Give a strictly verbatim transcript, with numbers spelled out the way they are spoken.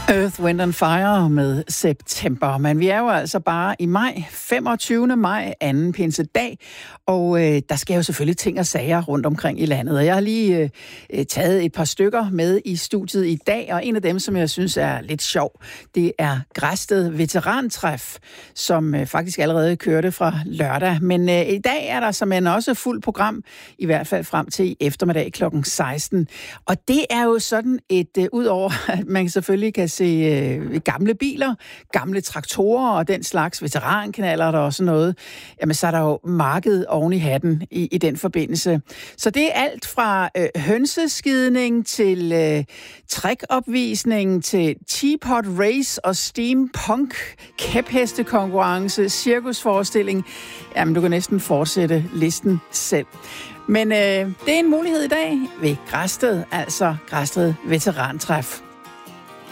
Earth, Wind and Fire med September. Men vi er jo altså bare i maj, femogtyvende maj, anden pinsedag, og øh, der sker jo selvfølgelig ting og sager rundt omkring i landet. Og jeg har lige øh, taget et par stykker med i studiet i dag, og en af dem, som jeg synes er lidt sjov, det er Græsted Veterantræf, som øh, faktisk allerede kørte fra lørdag. Men øh, i dag er der såmænd også fuld program, i hvert fald frem til i eftermiddag klokken seksten. Og det er jo sådan et, øh, udover at man selvfølgelig kan se øh, gamle biler, gamle traktorer og den slags veterankanaler der og sådan noget, jamen så er der jo marked oven i hatten i, i den forbindelse. Så det er alt fra øh, hønseskidning til øh, trækopvisning til teapot race og steampunk, kæphestekonkurrence, cirkusforestilling. Jamen du kan næsten fortsætte listen selv. Men øh, det er en mulighed i dag ved Græsted, altså Græsted Veterantræf.